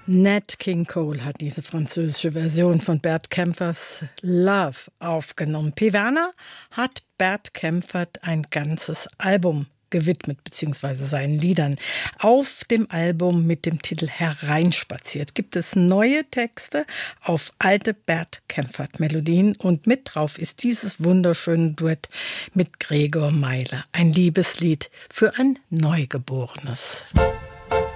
Nat King Cole hat diese französische Version von Bert Kaempferts Love aufgenommen. P. Werner hat Bert Kaempfert ein ganzes Album gewidmet, beziehungsweise seinen Liedern. Auf dem Album mit dem Titel Hereinspaziert gibt es neue Texte auf alte Bert Kaempfert-Melodien und mit drauf ist dieses wunderschöne Duett mit Gregor Meiler. Ein Liebeslied für ein Neugeborenes.